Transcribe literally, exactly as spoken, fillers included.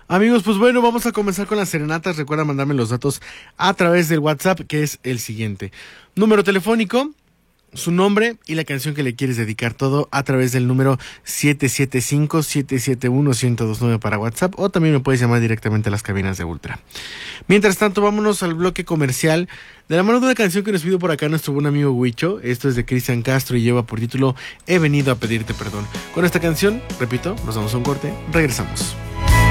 Amigos, pues bueno, vamos a comenzar con las serenatas. Recuerda mandarme los datos a través del WhatsApp, que es el siguiente. Número telefónico, su nombre y la canción que le quieres dedicar, todo a través del número siete siete cinco, siete siete uno, uno cero dos nueve para WhatsApp, o también me puedes llamar directamente a las cabinas de Ultra. Mientras tanto, vámonos al bloque comercial de la mano de una canción que nos pidió por acá nuestro buen amigo Huicho. Esto es de Cristian Castro y lleva por título He venido a pedirte perdón. Con esta canción, repito, nos damos un corte, regresamos.